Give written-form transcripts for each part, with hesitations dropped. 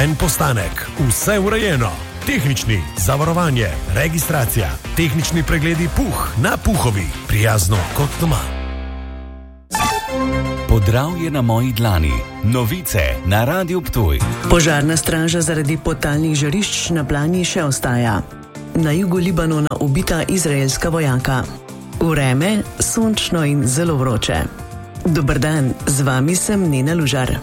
En postanek, vse urejeno. Tehnični, zavarovanje, registracija, tehnični pregledi Puh na Puhovi. Prijazno kot doma. Podravje na moji dlani. Novice na Radiu Ptuj. Požarna straža zaradi podtalnih žarišč na Plani še ostaja. Na jugu Libanona ubita izraelska vojaka. Vreme, sončno in zelo vroče. Dober dan, z vami sem Nena Lužar.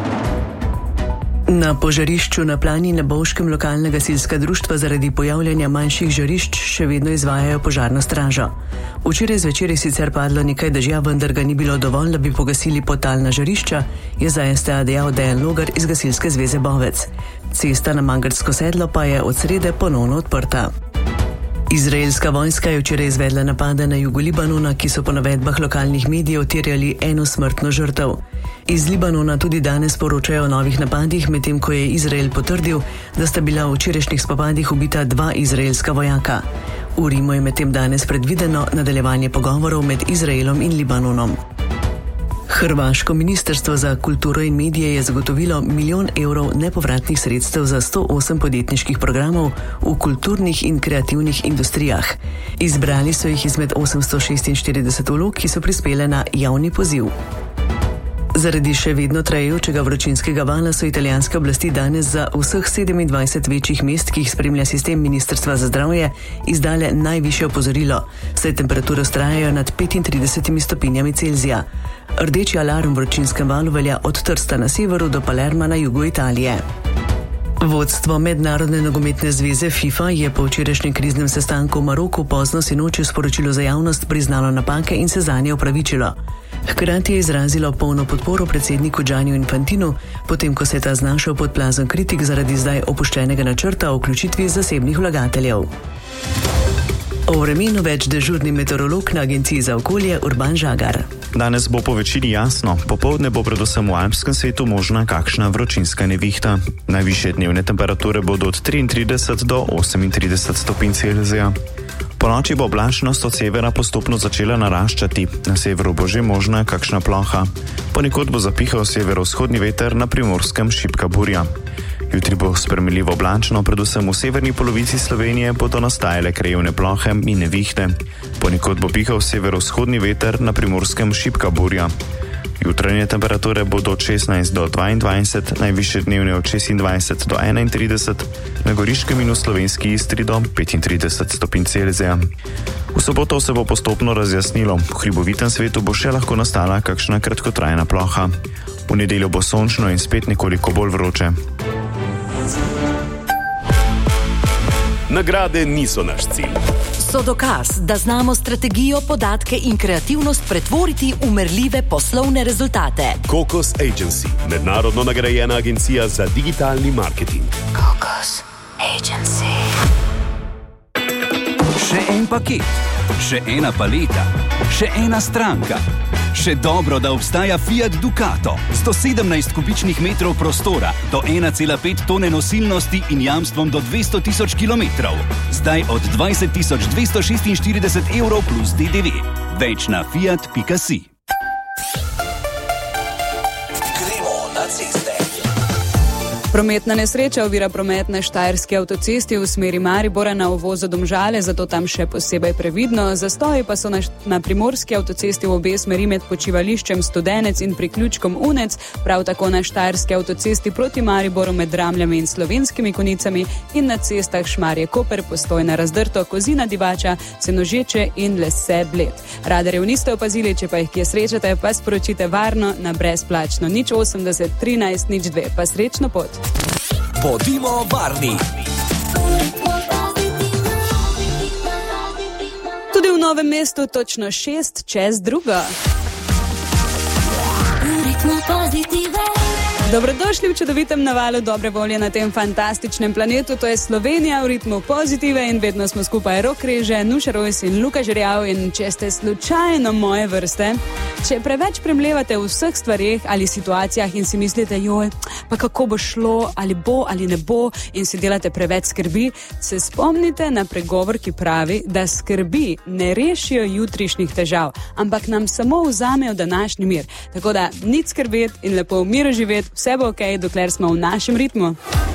Na požarišču na Plani na Bovškem lokalna gasilska društva zaradi pojavljanja manjših žarišč še vedno izvajajo požarno stražo. Včeraj zvečer je sicer padlo nekaj dežja, vendar ga ni bilo dovolj, da bi pogasili podtalna žarišča, je za STA dejal Dejan Logar iz Gasilske zveze Bovec. Cesta na Mangartsko sedlo pa je od srede ponovno odprta. Izraelska vojska je včeraj izvedla napade na jugu Libanona, ki so po navedbah lokalnih medijev terjali eno smrtno žrtev. Iz Libanona tudi danes poročajo o novih napadih, medtem ko je Izrael potrdil, da sta bila v včerajšnjih spopadih ubita 2 izraelska vojaka. V Rimu je medtem danes predvideno nadaljevanje pogovorov med Izraelom in Libanonom. Hrvaško ministrstvo za kulturo in medije je zagotovilo 1 milijon evrov nepovratnih sredstev za 108 podjetniških programov v kulturnih in kreativnih industrijah. Izbrali so jih izmed 846 vlog, ki so prispele na javni poziv. Zaradi še vedno trajajočega vročinskega vala so italijanske oblasti danes za vseh 27 večjih mest, ki jih spremlja sistem Ministrstva za zdravje, izdale najvišje opozorilo, saj temperature vztrajajo nad 35 stopinjami Celzija. Rdeči alarm v vročinskem valu velja od Trsta na severu do Palerma na jugu Italije. Vodstvo Mednarodne nogometne zveze FIFA je po včerajšnjem kriznem sestanku v Maroku pozno sinoči v sporočilu za javnost priznalo napake in se zanje opravičilo. Hkrati je izrazilo polno podporo predsedniku Gianniu Infantinu, potem ko se je ta znašel pod plazom kritik zaradi zdaj opuščenega načrta o vključitvi zasebnih vlagateljev. O vremenu več dežurni meteorolog na Agenciji za okolje Urban Žagar. Danes bo po večini jasno, popoldne bo predvsem v alpskem svetu možna kakšna vročinska nevihta. Najvišje dnevne temperature bodo od 33 do 38 stopinj Celzija. Po noči bo oblačnost od severa postopno začela naraščati, na severu bo že možna kakšna ploha. Ponekod bo zapihal severovzhodni veter, na Primorskem šibka burja. Jutri bo spremenljivo oblačno, predvsem v severni polovici Slovenije bodo nastajale krajevne plohe in nevihte. Ponekod bo pihal severovzhodni veter, na Primorskem šibka burja. Jutranje temperature bodo od 16 do 22, najvišje dnevne od 26 do 31, na Goriškem in v slovenski Istri do 35 stopinj Celzija. V soboto se bo postopno razjasnilo, v hribovitem svetu bo še lahko nastala kakšna kratkotrajna ploha. V nedeljo bo sončno in spet nekoliko bolj vroče. Nagrade niso naš cilj. So dokaz, da znamo strategijo, podatke in kreativnost pretvoriti v merljive poslovne rezultate. Kokos Agency, mednarodno nagrajena agencija za digitalni marketing. Kokos Agency. Še en paket, še ena paleta, še ena stranka. Še dobro, da obstaja Fiat Ducato. 117 kubičnih metrov prostora, do 1,5 tone nosilnosti in jamstvom do 200.000 kilometrov. Zdaj od 20.246 evrov plus DDV. Več na fiat.si. Gremo na ceste. Prometna nesreča ovira promet na štajerski avtocesti v smeri Maribora na uvozu Domžale, zato tam še posebej previdno. Zastoji pa so na primorski avtocesti v obe smeri med počivališčem Studenec in priključkom Unec, prav tako na štajerski avtocesti proti Mariboru med Dramljami in Slovenskimi Konicami in na cestah Šmarje-Koper, Postojna Razdrto, Kozina Divača, Senožeče in Lese Bled. Radarjev niste opazili, če pa jih kje srečate, pa sporočite varno na brezplačno 080 13 02, pa srečno pot. Bodimo varni. Tudi v Novem mestu točno 6 čez drugo. Dobrodošli v čudovitem navalu dobre volje na tem fantastičnem planetu. To je Slovenija v ritmu pozitive in vedno smo skupaj Rok Reže, Nuša Rojs in Luka Žerjav. In če ste slučajno moje vrste, če preveč premlevate v vseh stvarih ali situacijah in si mislite, joj, pa kako bo šlo, ali bo ali ne bo, in si delate preveč skrbi, se spomnite na pregovor, ki pravi, da skrbi ne rešijo jutrišnjih težav, ampak nam samo vzamejo današnji mir. Tako da nič skrbeti in lepo v miru živeti. Vse bo okej, dokler smo v našem ritmu.